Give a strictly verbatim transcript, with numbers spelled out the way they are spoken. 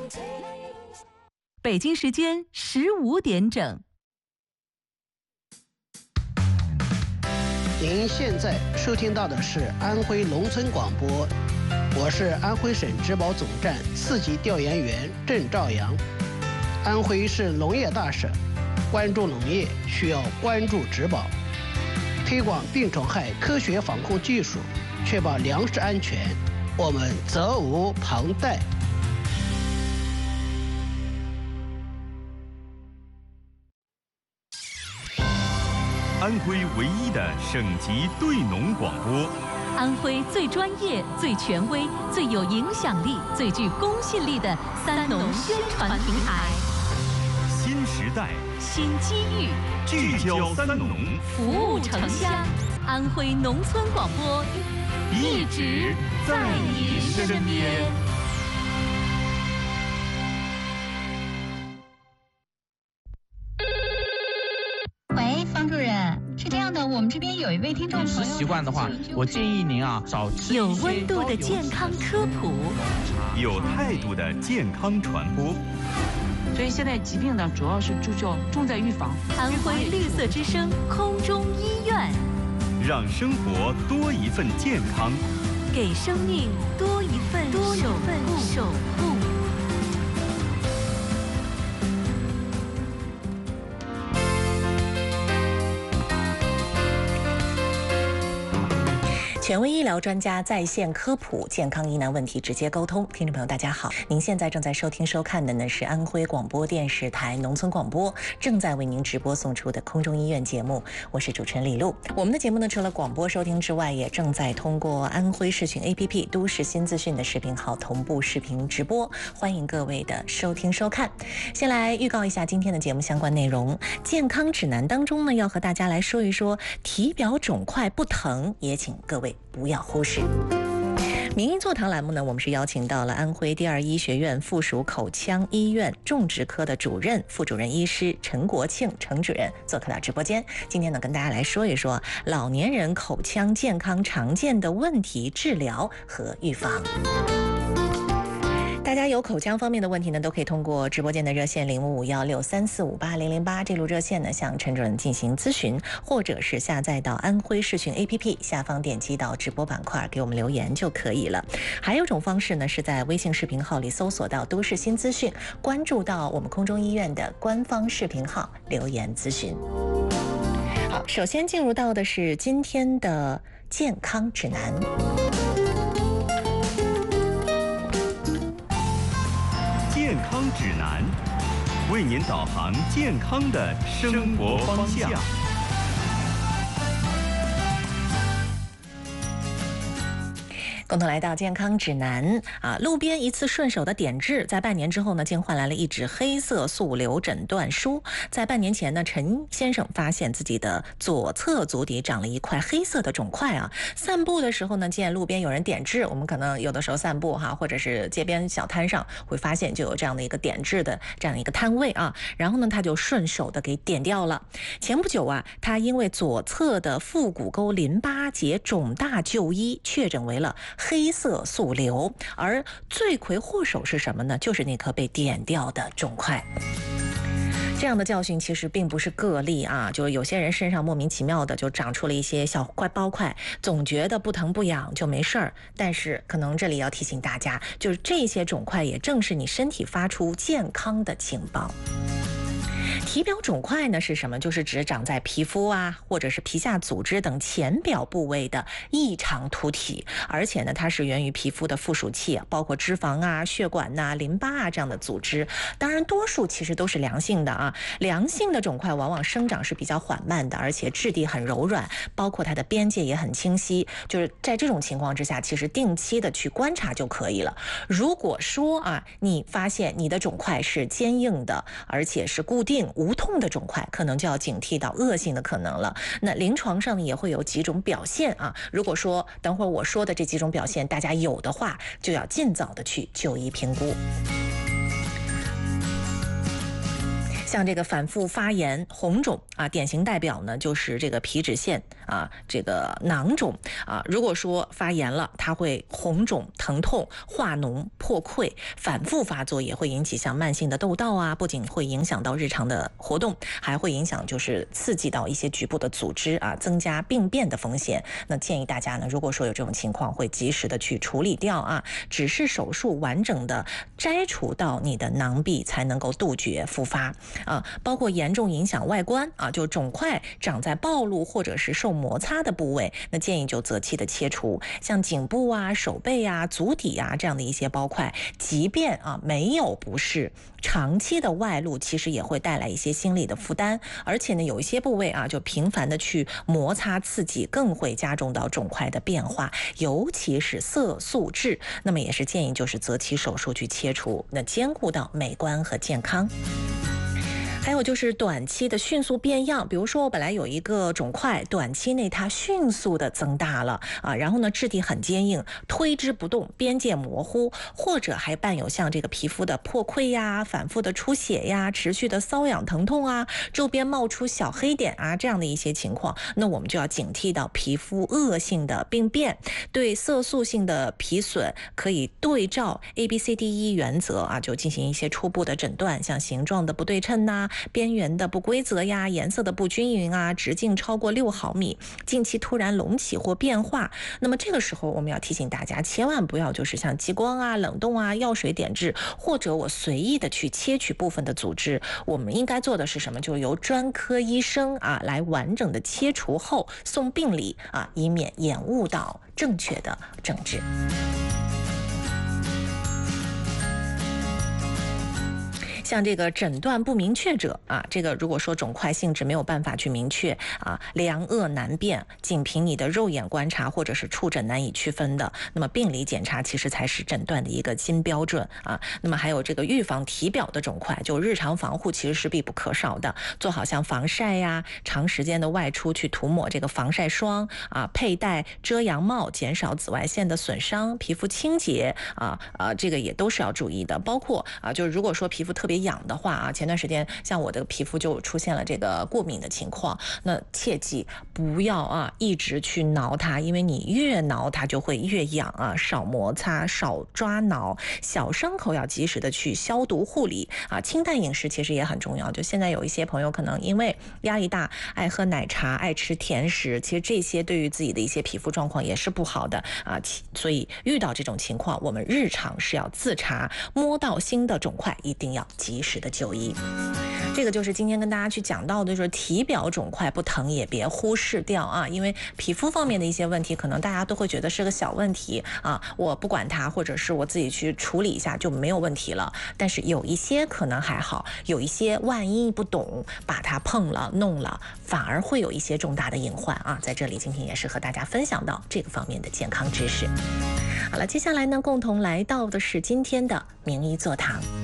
北京时间十五点整。 您现在收听到的是安徽农村广播，我是安徽省植保总站四级调研员郑兆阳。安徽是农业大省，关注农业需要关注植保，推广病虫害科学防控技术，确保粮食安全，我们责无旁贷。 安徽唯一的省级对农广播， 安徽最专业、最权威、最有影响力、最具公信力的三农宣传平台。 新时代， 新机遇， 聚焦三农， 服务城乡。安徽农村广播，一直在你身边。 喂，方主任，是这样的，我们这边有一位听众朋友， 饮食习惯的话，我建议您啊少吃一些有温度的健康科普， 有态度的健康传播。 所以现在疾病呢，主要是注重重在预防。 安徽绿色之声空中医院， 让生活多一份健康， 给生命多一份多一份守护。 权威医疗专家在线科普，健康疑难问题直接沟通。听众朋友大家好，您现在正在收听收看的呢是安徽广播电视台农村广播正在为您直播送出的空中医院节目，我是主持人李璐。我们的节目呢除了广播收听之外，也正在通过安徽视讯 A P P 都市新资讯的视频号同步视频直播，欢迎各位的收听收看。先来预告一下今天的节目相关内容。健康指南当中呢，要和大家来说一说体表肿块不疼，也请各位不要忽视。名医座谈栏目呢，我们是邀请到了安徽第二医学院附属口腔医院种植科的主任、副主任医师陈国庆陈主任做客到直播间。今天呢，跟大家来说一说老年人口腔健康常见的问题、治疗和预防。大家有口腔方面的问题呢，都可以通过直播间的热线零五五幺六三四五八零零八这路热线呢，向陈主任进行咨询，或者是下载到安徽视讯 A P P 下方点击到直播板块给我们留言就可以了。还有一种方式呢，是在微信视频号里搜索到都市新资讯，关注到我们空中医院的官方视频号留言咨询。好，首先进入到的是今天的健康指南。 健康指南，为您导航健康的生活方向。 共同来到健康指南啊！路边一次顺手的点痣，在半年之后呢，竟换来了一纸黑色素瘤诊断书。在半年前呢，陈先生发现自己的左侧足底长了一块黑色的肿块啊。散步的时候呢，见路边有人点痣，我们可能有的时候散步哈，或者是街边小摊上会发现就有这样的一个点痣的这样一个摊位啊。然后呢，他就顺手的给点掉了。前不久啊，他因为左侧的腹股沟淋巴结肿大就医，确诊为了黑色素瘤，而罪魁祸首是什么呢？就是那颗被点掉的肿块。这样的教训其实并不是个例啊，就是有些人身上莫名其妙的就长出了一些小块包块，总觉得不疼不痒就没事儿。但是可能这里要提醒大家，就是这些肿块也正是你身体发出健康的警报。体表肿块呢是什么？就是指长在皮肤啊，或者是皮下组织等浅表部位的异常突体，而且呢，它是源于皮肤的附属器，包括脂肪啊、血管呐、啊、淋巴啊这样的组织。当然，多数其实都是良性的啊。良性的肿块往往生长是比较缓慢的，而且质地很柔软，包括它的边界也很清晰。就是在这种情况之下，其实定期的去观察就可以了。如果说啊，你发现你的肿块是坚硬的，而且是固定无痛的肿块，可能就要警惕到恶性的可能了。那临床上也会有几种表现啊。如果说等会儿我说的这几种表现大家有的话，就要尽早的去就医评估。 像这个反复发炎、红肿啊，典型代表呢就是这个皮脂腺啊，这个囊肿啊。如果说发炎了，它会红肿、疼痛、化脓、破溃，反复发作也会引起像慢性的痘痘啊，不仅会影响到日常的活动，还会影响就是刺激到一些局部的组织啊，增加病变的风险。那建议大家呢，如果说有这种情况，会及时的去处理掉啊，只是手术完整的摘除到你的囊壁，才能够杜绝复发。啊，包括严重影响外观啊，就肿块长在暴露或者是受摩擦的部位，那建议就择期的切除。像颈部啊、手背啊、足底啊这样的一些包块，即便啊没有不适，长期的外露其实也会带来一些心理的负担，而且呢，有一些部位啊就频繁的去摩擦刺激，更会加重到肿块的变化，尤其是色素痣。那么也是建议就是择期手术去切除，那兼顾到美观和健康。还有就是短期的迅速变样，比如说我本来有一个肿块，短期内它迅速的增大了啊，然后呢质地很坚硬，推之不动，边界模糊，或者还伴有像这个皮肤的破溃呀、反复的出血呀、持续的瘙痒疼痛啊、周边冒出小黑点啊这样的一些情况，那我们就要警惕到皮肤恶性的病变。对色素性的皮损，可以对照 A B C D E 原则啊，就进行一些初步的诊断，像形状的不对称呐、边缘的不规则呀，颜色的不均匀啊，直径超过六毫米，近期突然隆起或变化。那么这个时候我们要提醒大家，千万不要就是像激光啊、冷冻啊、药水点痣，或者我随意的去切取部分的组织。我们应该做的是什么？就由专科医生啊来完整的切除后送病理啊，以免延误到正确的诊治。像这个诊断不明确者啊，这个如果说肿块性质没有办法去明确啊，良恶难辨，仅凭你的肉眼观察或者是触诊难以区分的，那么病理检查其实才是诊断的一个新标准啊。那么还有这个预防体表的肿块，就日常防护其实是必不可少的，做好像防晒呀，长时间的外出去涂抹这个防晒霜啊，佩戴遮阳帽，减少紫外线的损伤，皮肤清洁啊啊，这个也都是要注意的。包括啊，就是如果说皮肤特别痒的话啊，前段时间像我的皮肤就出现了这个过敏的情况，那切记不要啊一直去挠它，因为你越挠它就会越痒啊，少摩擦，少抓挠，小伤口要及时的去消毒护理啊。清淡饮食其实也很重要，就现在有一些朋友可能因为压力大，爱喝奶茶，爱吃甜食，其实这些对于自己的一些皮肤状况也是不好的啊。所以遇到这种情况，我们日常是要自查，摸到新的肿块一定要及时的就医。这个就是今天跟大家去讲到的，就是体表肿块不疼也别忽视掉啊，因为皮肤方面的一些问题，可能大家都会觉得是个小问题啊，我不管它，或者是我自己去处理一下就没有问题了。但是有一些可能还好，有一些万一不懂，把它碰了弄了，反而会有一些重大的隐患啊。在这里今天也是和大家分享到这个方面的健康知识。好了，接下来呢，共同来到的是今天的名医座堂。